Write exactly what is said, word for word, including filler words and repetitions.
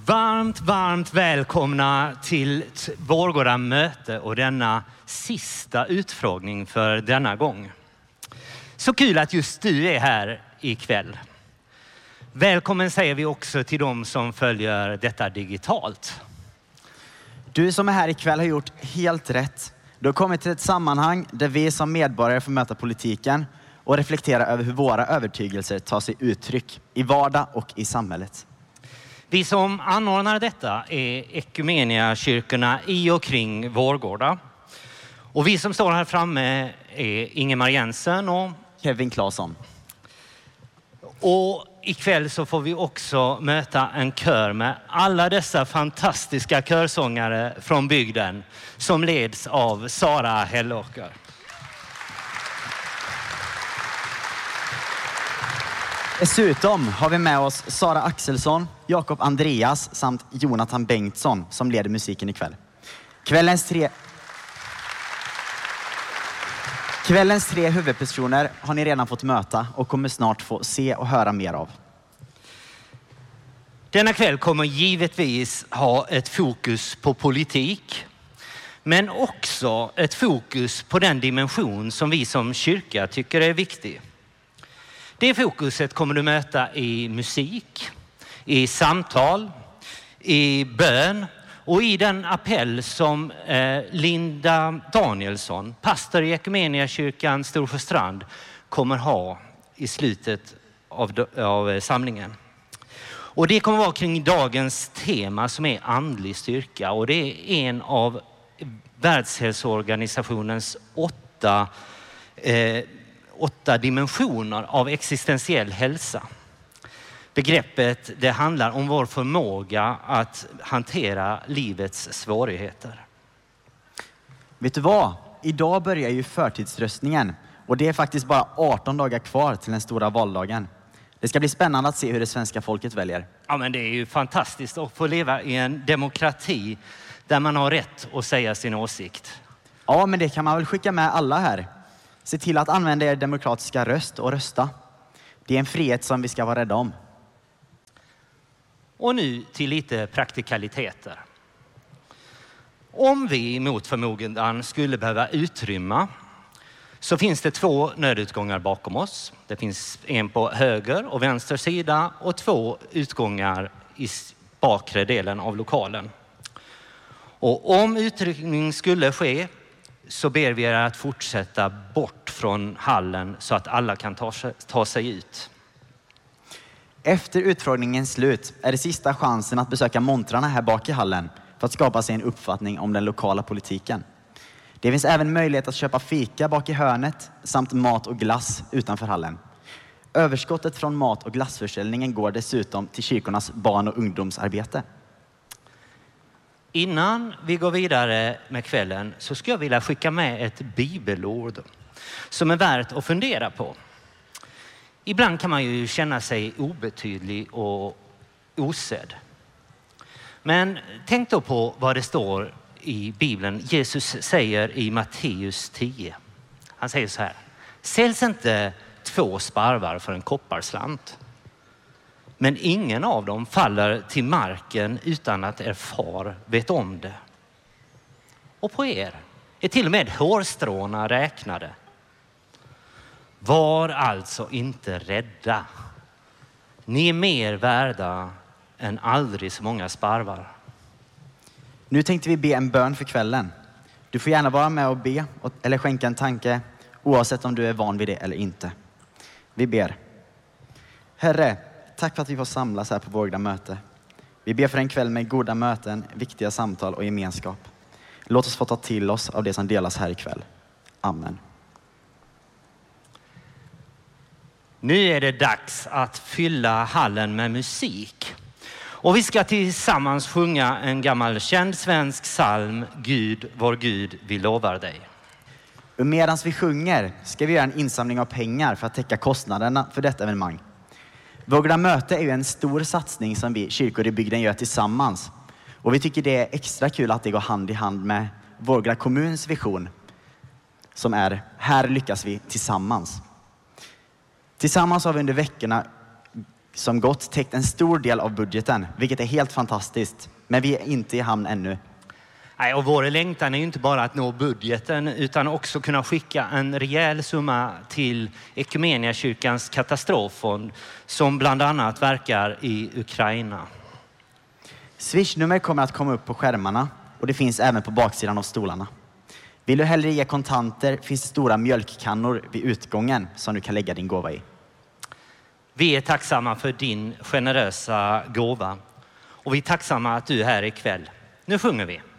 Varmt, varmt välkomna till Vårgårda möte och denna sista utfrågning för denna gång. Så kul att just du är här ikväll. Välkommen säger vi också till de som följer detta digitalt. Du som är här ikväll har gjort helt rätt. Du har kommit till ett sammanhang där vi som medborgare får möta politiken och reflektera över hur våra övertygelser tar sig uttryck i vardag och i samhället. Vi som anordnar detta är Ekumeniakyrkorna i och kring Vårgårda. Och vi som står här framme är Ingemar Jensen och Kevin Claesson. Och ikväll så får vi också möta en kör med alla dessa fantastiska körsångare från bygden som leds av Sara Hällåker. Dessutom har vi med oss Sara Axelsson, Jakob Andreas samt Jonathan Bengtsson som leder musiken ikväll. Kvällens tre... Kvällens tre huvudpersoner har ni redan fått möta och kommer snart få se och höra mer av. Denna kväll kommer givetvis ha ett fokus på politik, men också ett fokus på den dimension som vi som kyrka tycker är viktig. Det fokuset kommer du möta i musik, i samtal, i bön och i den appell som eh, Linda Danielsson, pastor i Ekumeniakyrkan Storsjöstrand, kommer ha i slutet av, av samlingen. Och det kommer vara kring dagens tema som är andlig styrka, och det är en av Världshälsoorganisationens åtta eh, åtta dimensioner av existentiell hälsa. Begreppet det handlar om vår förmåga att hantera livets svårigheter. Vet du vad? Idag börjar ju förtidsröstningen och det är faktiskt bara arton dagar kvar till den stora valdagen. Det ska bli spännande att se hur det svenska folket väljer. Ja, men det är ju fantastiskt att få leva i en demokrati där man har rätt att säga sin åsikt. Ja, men det kan man väl skicka med alla här. Se till att använda er demokratiska röst och rösta. Det är en frihet som vi ska vara rädda om. Och nu till lite praktikaliteter. Om vi mot förmodan skulle behöva utrymma så finns det två nödutgångar bakom oss. Det finns en på höger och vänster sida och två utgångar i bakre delen av lokalen. Och om utrymning skulle ske så ber vi er att fortsätta bort från hallen så att alla kan ta sig, ta sig ut. Efter utfrågningens slut är det sista chansen att besöka montrarna här bak i hallen för att skapa sig en uppfattning om den lokala politiken. Det finns även möjlighet att köpa fika bak i hörnet samt mat och glass utanför hallen. Överskottet från mat- och glassförsäljningen går dessutom till kyrkornas barn- och ungdomsarbete. Innan vi går vidare med kvällen så skulle jag vilja skicka med ett bibelord som är värt att fundera på. Ibland kan man ju känna sig obetydlig och osedd. Men tänk då på vad det står i Bibeln. Jesus säger i Matteus tio. Han säger så här: säljs inte två sparvar för en kopparslant? Men ingen av dem faller till marken utan att er far vet om det. Och på er är till och med hårstråna räknade. Var alltså inte rädda. Ni är mer värda än aldrig så många sparvar. Nu tänkte vi be en bön för kvällen. Du får gärna vara med och be eller skänka en tanke oavsett om du är van vid det eller inte. Vi ber. Herre, tack för att vi får samlas här på Vårgårda möte. Vi ber för en kväll med goda möten, viktiga samtal och gemenskap. Låt oss få ta till oss av det som delas här ikväll. Amen. Nu är det dags att fylla hallen med musik. Och vi ska tillsammans sjunga en gammal känd svensk psalm, Gud, vår Gud, vi lovar dig. Och medan vi sjunger ska vi göra en insamling av pengar för att täcka kostnaderna för detta evenemang. Vårgårda möte är ju en stor satsning som vi kyrkor i bygden gör tillsammans. Och vi tycker det är extra kul att det går hand i hand med Vårgårda kommuns vision som är: här lyckas vi tillsammans. Tillsammans har vi under veckorna som gått täckt en stor del av budgeten, vilket är helt fantastiskt. Men vi är inte i hamn ännu. Nej, och vår längtan är ju inte bara att nå budgeten utan också kunna skicka en rejäl summa till Equmeniakyrkans katastroffond som bland annat verkar i Ukraina. Swish-nummer kommer att komma upp på skärmarna och det finns även på baksidan av stolarna. Vill du hellre ge kontanter finns det stora mjölkkannor vid utgången som du kan lägga din gåva i. Vi är tacksamma för din generösa gåva och vi är tacksamma att du är här ikväll. Nu sjunger vi.